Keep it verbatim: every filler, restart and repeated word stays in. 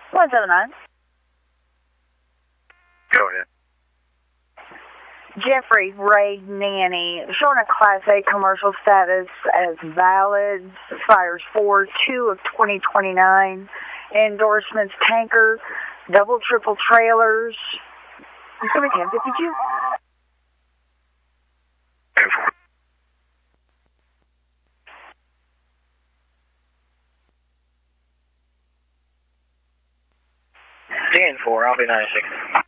one seven nine. Go ahead. Jeffrey Ray Nanny, showing a Class A commercial status as valid, expires four two of twenty twenty-nine. Endorsements, tanker, double, triple trailers. I'm coming in. Did you? ten four, I'll be ninety-six.